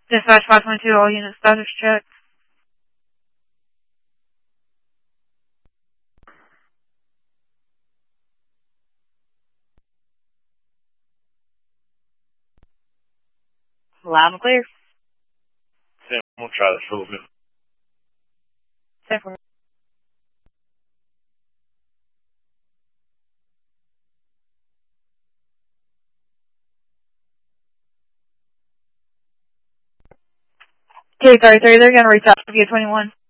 Dispatch 522, all units status check. Loud and clear. Sam, we'll try this for a little bit. Sam for K33, they're going to reach out to you 21.